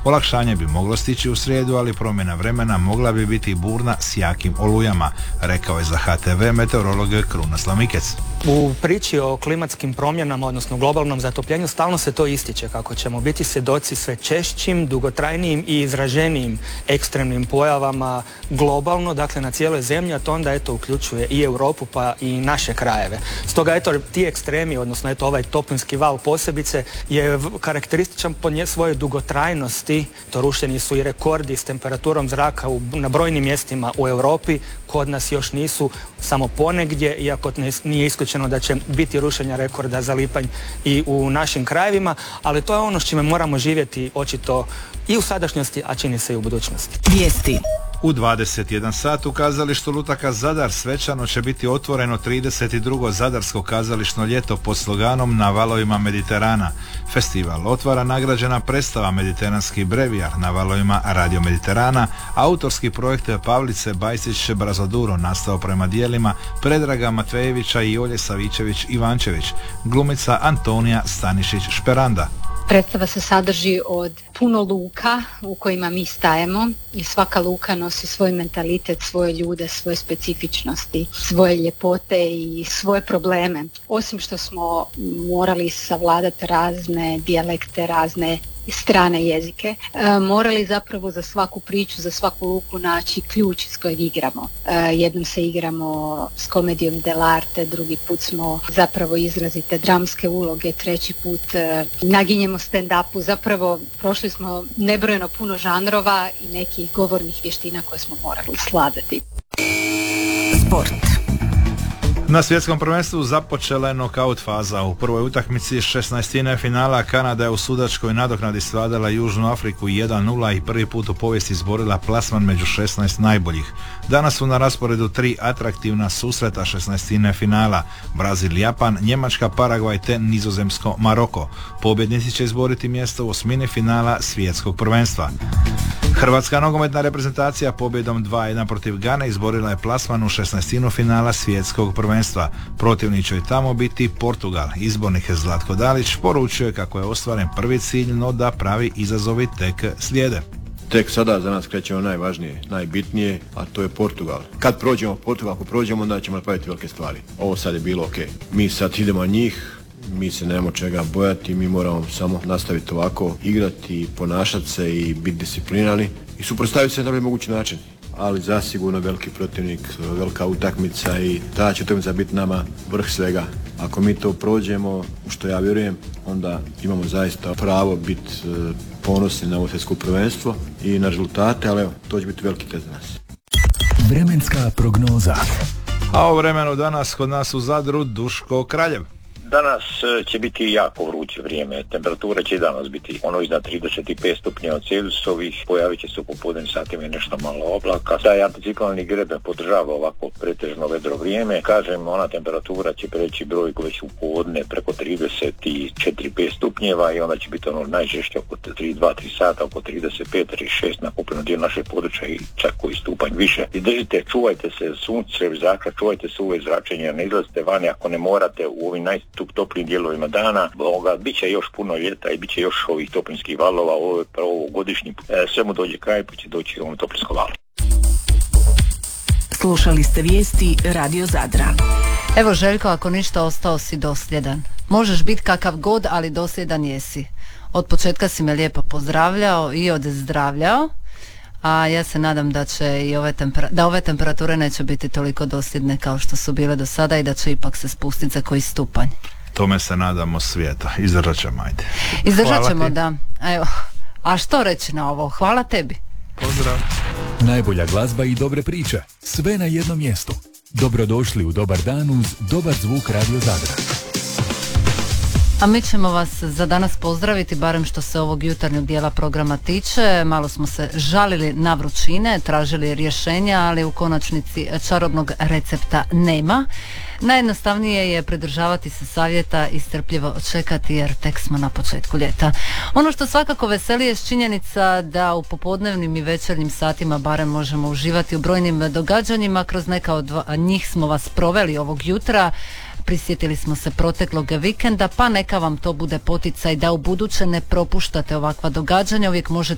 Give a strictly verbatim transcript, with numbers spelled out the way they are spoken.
Olakšanje bi moglo stići u srijedu, ali promjena vremena mogla bi biti burna s jakim olujama, rekao je za H T V meteorolog Krunoslav Mikec. U priči o klimatskim promjenama, odnosno globalnom zatopljenju, stalno se to ističe kako ćemo biti svjedoci sve češćim, dugotrajnijim i izraženijim ekstremnim pojavama globalno, dakle na cijeloj zemlji, a to onda eto uključuje i Europu pa i naše krajeve. Stoga eto ti ekstremi, odnosno eto ovaj toplinski val posebice je karakterističan po nje svojoj dugotrajnosti. To rušeni su i rekordi s temperaturom zraka u, na brojnim mjestima u Europi, kod nas još nisu, samo ponegdje, iako nije isključeno da će biti rušenja rekorda za lipanj i u našim krajevima, ali to je ono s čime moramo živjeti očito i u sadašnjosti, a čini se i u budućnosti. Vijesti. U dvadeset jedan sat u kazalištu Lutaka Zadar svečano će biti otvoreno trideset drugo Zadarsko kazališno ljeto pod sloganom Na valovima Mediterana. Festival otvara nagrađena predstava Mediteranski brevijar na valovima Radio Mediterana, autorski projekt Pavlice Bajsić Brazoduro nastao prema dijelima Predraga Matvejevića i Olje Savičević Ivančević, glumica Antonija Stanišić Šperanda. Predstava se sadrži od puno luka u kojima mi stajemo i svaka luka nosi svoj mentalitet, svoje ljude, svoje specifičnosti, svoje ljepote i svoje probleme. Osim što smo morali savladati razne dijalekte, razne strane jezike, e, morali zapravo za svaku priču, za svaku luku naći ključ iz kojeg igramo. E, jednom se igramo s komedijom dell'arte, drugi put smo zapravo izrazite dramske uloge, treći put e, naginjemo stand-upu, zapravo prošli smo nebrojeno puno žanrova i nekih govornih vještina koje smo morali sladati. Sport. Na svjetskom prvenstvu započela je nokaut faza. U prvoj utakmici šesnaestine finala Kanada je u sudačkoj nadoknadi svladala Južnu Afriku jedan nula i prvi put u povijesti izborila plasman među šesnaest najboljih. Danas su na rasporedu tri atraktivna susreta šesnaestine finala: Brazil, Japan, Njemačka, Paragvaj te Nizozemsko, Maroko. Pobjednici će izboriti mjesto u osmini finala svjetskog prvenstva. Hrvatska nogometna reprezentacija pobjedom dva jedan protiv Gane izborila je plasman u šesnaestinu finala svjetskog prvenstva. Protivnik će tamo biti Portugal. Izbornik Zlatko Dalić poručuje kako je ostvaren prvi cilj, no da pravi izazovi tek slijede. Tek sada za nas krećemo najvažnije, najbitnije, a to je Portugal. Kad prođemo Portugal, ako prođemo, onda ćemo napraviti velike stvari. Ovo sad je bilo ok. Mi sad idemo njih, mi se nemamo čega bojati, mi moramo samo nastaviti ovako, igrati, ponašati se i biti disciplinirani i suprotstaviti se na najbolji mogući način. Ali zasigurno veliki protivnik, velika utakmica i ta će utakmica biti nama vrh svega. Ako mi to prođemo, u što ja vjerujem, onda imamo zaista pravo biti ponosni na ovo svjetsko prvenstvo i na rezultate, ali evo, to će biti veliki test za nas. Vremenska prognoza. A o vremenu danas kod nas u Zadru Duško Kraljev. Danas će biti jako vruće vrijeme, temperatura će i danas biti ono iznad trideset pet stupnjeva Celzijusovih, pojavit će se u popodnevnim satima i nešto malo oblaka. Taj anticiklonni greben podržava ovako pretežno vedro vrijeme. Kažem, ona temperatura će preći brojku već u podne preko trideset četiri pet stupnjeva i onda će biti ono najžešće oko tri dva tri sata, oko trideset pet trideset šest na kopnenom dijelu našeg područja i čak koji stupanj više. I držite, čuvajte se sunce, zraka, čuvajte se uve zračenja, ne izlazite vani ako ne morate u ovim naj toplim dijelovima dana. Boga, bit će još puno ljeta i bit će još ovih toplinskih valova, ovo je prvo godišnji. E, sve mu dođe kraj pa će doći ovom toplinsko valu. Slušali ste vijesti Radio Zadra. Evo Željko, ako ništa ostao si dosljedan. Možeš biti kakav god, ali dosljedan jesi. Od početka si me lijepo pozdravljao i odzdravljao, a ja se nadam da će i ove tempera- da ove temperature neće biti toliko dosljedne kao što su bile do sada i da će ipak se spustiti za koji stupanj. Tome se nadamo svijeta. Izdržat ćemo, ajde. Izdržat ćemo, da. Evo. A što reći na ovo? Hvala tebi. Pozdrav. Najbolja glazba i dobre priče. Sve na jednom mjestu. Dobrodošli u Dobar dan uz dobar zvuk Radio Zadra. A mi ćemo vas za danas pozdraviti, barem što se ovog jutarnjeg dijela programa tiče. Malo smo se žalili na vrućine, tražili rješenja, ali u konačnici čarobnog recepta nema. Najjednostavnije je pridržavati se savjeta i strpljivo čekati jer tek smo na početku ljeta. Ono što svakako veseli je činjenica da u popodnevnim i večernjim satima barem možemo uživati u brojnim događanjima. Kroz neka od njih smo vas proveli ovog jutra. Prisjetili smo se proteklog vikenda, pa neka vam to bude poticaj da u buduće ne propuštate ovakva događanja. Uvijek možete